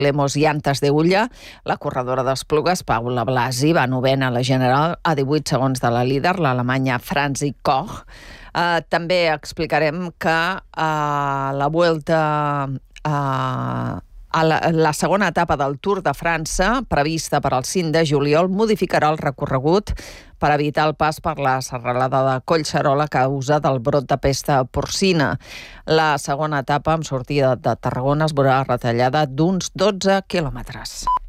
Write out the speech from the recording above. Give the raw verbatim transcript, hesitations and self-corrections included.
Lemos i Antes de Ulla. La corredora d'Esplugues, Paula Blasi, va novena a la general a divuit segons de la líder, l'alemanya Franzi Koch. Uh, també explicarem que uh, la Vuelta... Uh, A la, la segona etapa del Tour de França, prevista per al cinc de juliol, modificarà el recorregut per evitar el pas per la serralada de Collserola a causa del brot de pesta porcina. La segona etapa, amb sortida de Tarragona, es veurà retallada d'uns dotze quilòmetres.